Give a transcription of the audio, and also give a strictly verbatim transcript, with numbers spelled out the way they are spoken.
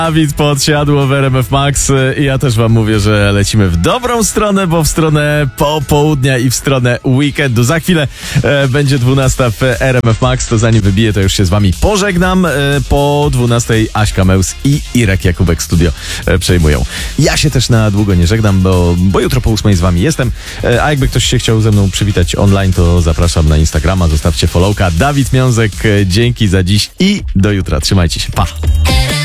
Dawid podsiadło w R M F Max i ja też wam mówię, że lecimy w dobrą stronę, bo w stronę popołudnia i w stronę weekendu. Za chwilę e, będzie dwunasta w R M F Max, to zanim wybije, to już się z wami pożegnam. E, po dwunastej Aśka Meus i Irek Jakubek studio e, przejmują. Ja się też na długo nie żegnam, bo, bo jutro po ósmej z wami jestem, e, a jakby ktoś się chciał ze mną przywitać online, to zapraszam na Instagrama, zostawcie followka. Dawid Miązek, e, dzięki za dziś i do jutra. Trzymajcie się, pa!